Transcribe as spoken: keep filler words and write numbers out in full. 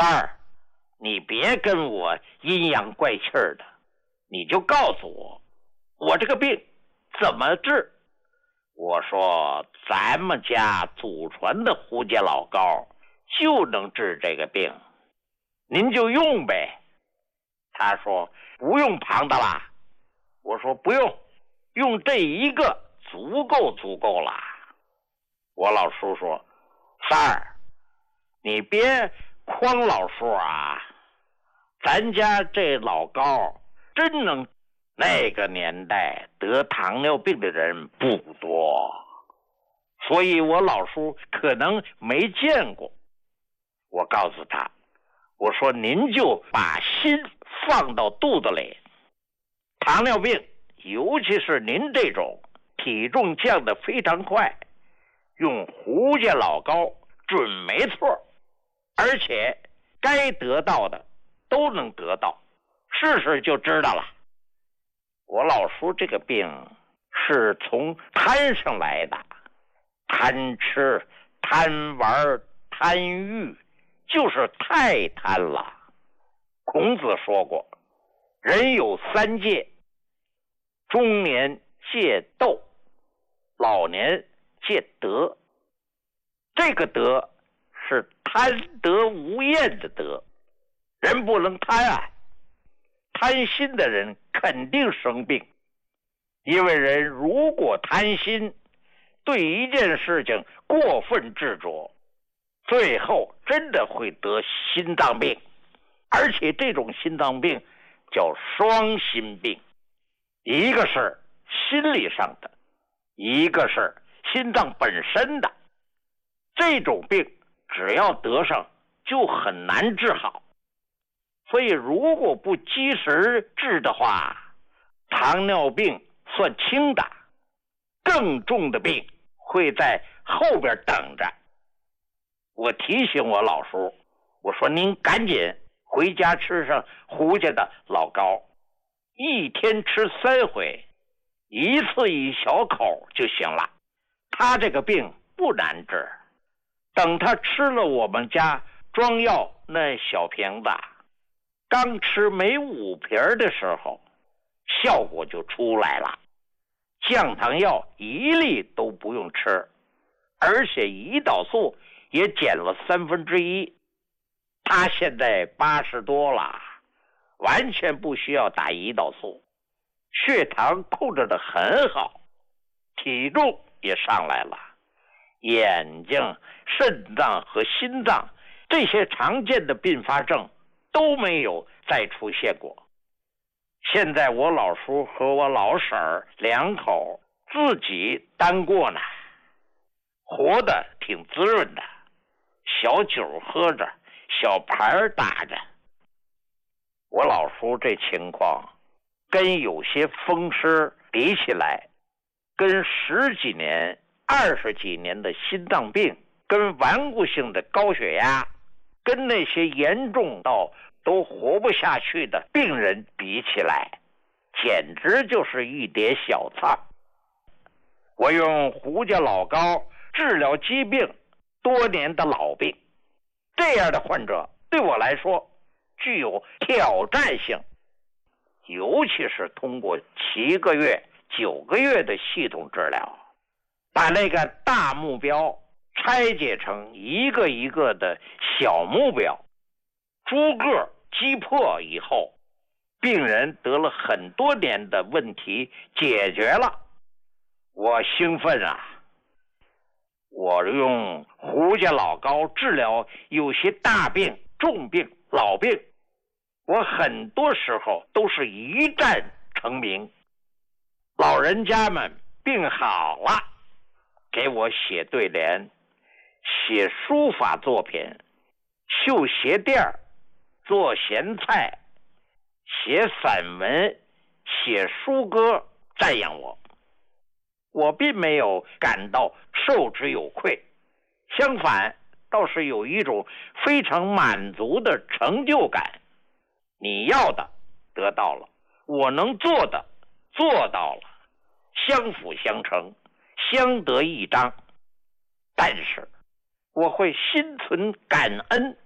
三儿，你别跟我阴阳怪气儿的，你就告诉我，我这个病怎么治？我说咱们家祖传的胡家老膏就能治这个病，您就用呗。他说不用旁的啦。我说不用，用这一个足够足够了。我老叔说，三儿，你别诓老叔啊，咱家这老膏真能，那个年代得糖尿病的人不多，所以我老叔可能没见过。我告诉他，我说您就把心放到肚子里，糖尿病尤其是您这种体重降得非常快，用胡家老膏准没错，而且该得到的都能得到，试试就知道了。我老叔这个病是从贪上来的，贪吃、贪玩、贪欲，就是太贪了。孔子说过，人有三戒，中年戒斗，老年戒德。这个德是贪得无厌的德，人不能贪啊，贪心的人肯定生病。因为人如果贪心，对一件事情过分执着，最后真的会得心脏病，而且这种心脏病叫双心病，一个是心理上的，一个是心脏本身的。这种病只要得上就很难治好，所以如果不及时治的话，糖尿病算轻的，更重的病会在后边等着。我提醒我老叔，我说您赶紧回家吃上胡家的老膏，一天吃三回，一次一小口就行了。他这个病不难治，等他吃了我们家装药那小瓶子，刚吃没五瓶的时候，效果就出来了。降糖药一粒都不用吃，而且胰岛素也减了三分之一。他现在八十多了，完全不需要打胰岛素，血糖控制得很好，体重也上来了，眼睛、肾脏和心脏这些常见的并发症都没有再出现过。现在我老叔和我老婶儿两口自己单过呢，活得挺滋润的，小酒喝着，小牌打着。我老叔这情况跟有些风湿比起来，跟十几年、二十几年的心脏病，跟顽固性的高血压，跟那些严重到都活不下去的病人比起来，简直就是一碟小菜。我用胡家老膏治疗疾病多年的老病，这样的患者对我来说具有挑战性，尤其是通过七个月、九个月的系统治疗，把那个大目标拆解成一个一个的小目标，逐个击破以后，病人得了很多年的问题解决了。我兴奋啊！我用胡家老膏治疗有些大病、重病、老病，我很多时候都是一战成名。老人家们病好了，给我写对联，写书法作品，绣鞋垫，做咸菜，写散文，写书歌，赞扬我。我并没有感到受之有愧，相反，倒是有一种非常满足的成就感。你要的得到了，我能做的做到了，相辅相成，相得益彰。但是我会心存感恩，